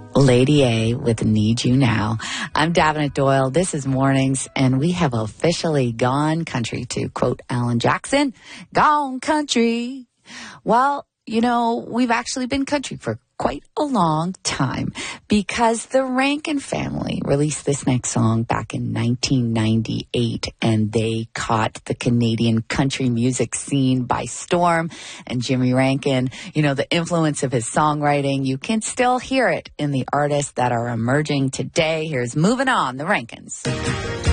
Lady A with Need You Now. I'm Davenant Doyle. This is Mornings, and we have officially gone country, to quote Alan Jackson. Gone country. Well, you know, we've actually been country for quite a long time because the Rankin family released this next song back in 1998, and they caught the Canadian country music scene by storm. And Jimmy Rankin, you know, the influence of his songwriting, you can still hear it in the artists that are emerging today. Here's Moving On, the Rankins.